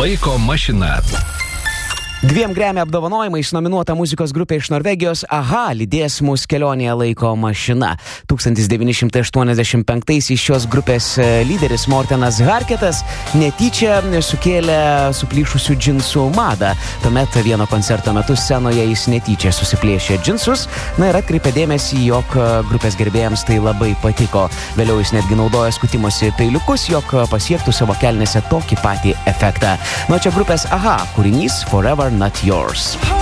Laiko mašina. 2 Grammy apdovanojimais nominuota muzikos grupė iš Norvegijos AHA lydės mus kelionėje laiko mašina. 1985 šios grupės lyderis Mortenas Harketas netyčia sukėlė suplyšusių džinsų madą. Tuomet vieno koncerto metu scenoje jis netyčia susiplėšė džinsus, ir atkreipė dėmesį, jog grupės gerbėjams tai labai patiko. Vėliau jis netgi naudojo skutimosi peiliukus, jog pasiektų savo kelnėse tokį patį efektą. Nuo čia grupės AHA kūrinys Forever Not Yours.